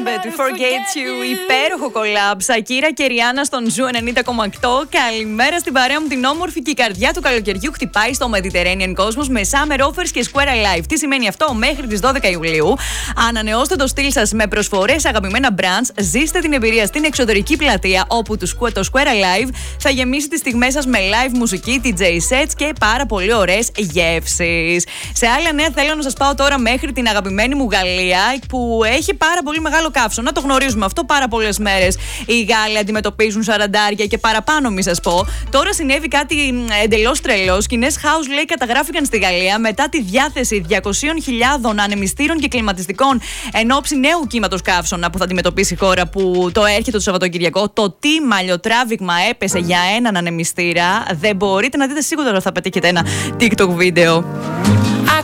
Better Forget You. Υπέροχο collab. Σακύρα και Ριάννα στον Ζου 90,8. Καλημέρα στην παρέα μου την όμορφη και η καρδιά του καλοκαιριού χτυπάει στο Mediterranean Cosmos με Summer Offers και Square Alive. Τι σημαίνει αυτό? Μέχρι τις 12 Ιουλίου ανανεώστε το στυλ σας με προσφορές αγαπημένα brands. Ζήστε την εμπειρία στην εξωτερική πλατεία όπου το Square Alive θα γεμίσει τις στιγμές σας με live μουσική, DJ sets και πάρα πολύ ωραίες γεύσεις. Σε άλλα νέα θέλω να σας πάω τώρα μέχρι την αγαπημένη μου Γαλλία που έχει πάρα πολύ μεγάλο καύσωνα. Το γνωρίζουμε αυτό πάρα πολλές μέρες. Οι Γάλλοι αντιμετωπίζουν 40 και παραπάνω, μη σας πω. Τώρα συνέβη κάτι εντελώς τρελό. Σκηνές house, λέει, καταγράφηκαν στη Γαλλία μετά τη διάθεση 200.000 ανεμιστήρων και κλιματιστικών εν ώψη νέου κύματος καύσωνα που θα αντιμετωπίσει η χώρα που το έρχεται το Σαββατοκυριακό. Το τι μαλλιοτράβηγμα έπεσε για έναν ανεμιστήρα δεν μπορείτε να δείτε, σίγουρα θα πετύχετε ένα TikTok βίντεο.